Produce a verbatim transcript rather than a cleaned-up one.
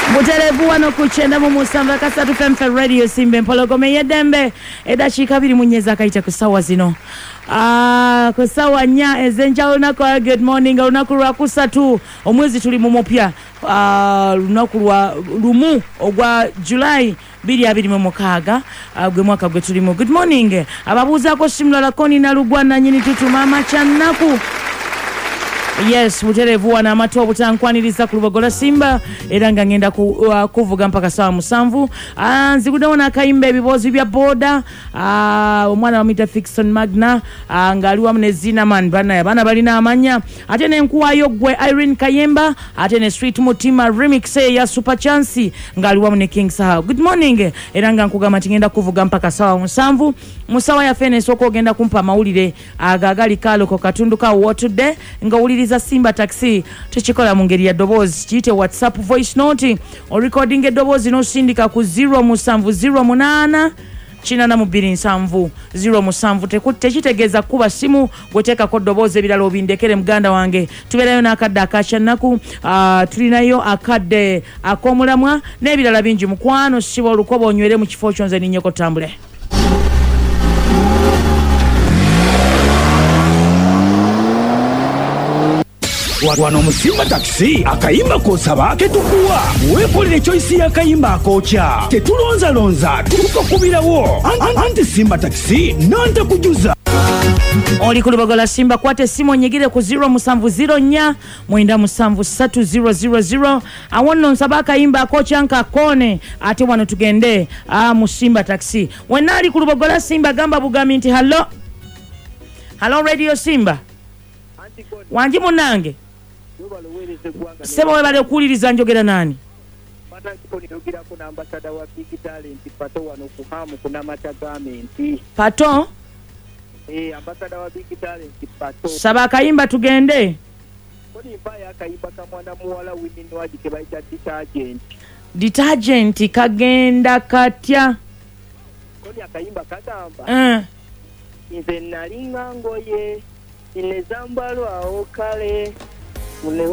Mutelevu wano kuchenda mu musamba kasatu F M Radio Simbe Mpologome yedembe edachika biri munyeza kaita kusawa zino. Ah kusawa nya ezenja lunako good morning lunako lwa kusatu omwezi tuli mu mupya ah lunako lwa lumu ogwa July bili abiri mu mukaga gwe mwaka gwe tuli mu good morning ababuza ko simula koni na lugwana nyini tutuma machanaku. Yes, mutelevu wana amato obutankwanirizza ku Lubogola Simba era nga ngenda ku, uh, kuvuga mpaka sawa musanvu. Ah nzikudawona akayimba ebibozi bya boda ah omwana wa Mita Fiction Magna ah, ngali wa mnezina man bana bana balina amanya ate ne nkuwayo gwe Irene Kayemba ate ne Street Mutima remix ya Super Chance ngali wa mne King Saha. Good morning era nga nkugamba ngenda kuvuga mpaka sawa musanvu. Musawa ya fene soko ogenda kumpa mawulire agagali kalo ko katundu ka Wotude nga uliriza Simba Taxi tuchikola mu ngeri ya dobozi kiyite WhatsApp voice note o recording edobozi no sindika ku zero musanvu zero munana china na mubiri nsanvu zero musanvu tekutte kitegeza kuba simu goteka ko dobozi ebiralo obindekere muganda wange tuberayo nakadde akachanaku uh, tulinayo akadde akomulamwa n'ebirala bingi mukwano sibo olukobo onywere mu kifo kyonze ninyeko tambule. Wano Musimba Taxi akayimba kosaba ketukuwa wekolere choice ya kayimba kocha tetulonza lonza tukakubirawo anti Simba Taxi nante kujuza oli ku Lubogola Simba kwate simo nyigire ku zero musanvu zero nya mwenda musanvu satu zero zero zero awono nsaba kayimba kocha nka kone ate wano tugende ah Musimba Taxi wenali ku Lubogola Simba gamba bugami nti hello hello Radio Simba wanji munange sebo webale okuliriza njogera nani Pata kiponi yogira kuna ambassador wa Big Talent Pato wano kuhamu kuna matagamenti Pato eh ambassador wa Big Talent Pato saba kayimba tugende koni mbaya kayimba kamwana muwala winini waji kebaita detergent detergent kagenda katya koni akayimba kagamba eh inze nalinga ngoye inezambalwa okale mule